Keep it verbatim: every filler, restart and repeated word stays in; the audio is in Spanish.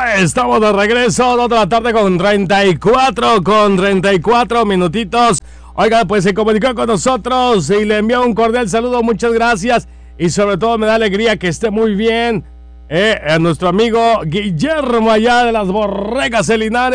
Estamos de regreso, dos de la tarde con treinta y cuatro, con treinta y cuatro minutitos. Oiga, pues se comunicó con nosotros y le envió un cordial saludo, muchas gracias. Y sobre todo me da alegría que esté muy bien eh, a nuestro amigo Guillermo allá de las Borregas El Linares.